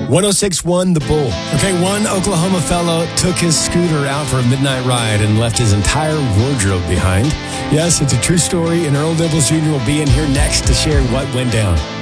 106.1 The Bull. Okay, one Oklahoma fellow took his scooter out for a midnight ride and left his entire wardrobe behind. Yes, it's a true story, and Earl Dibbles Jr. will be in here next to share what went down.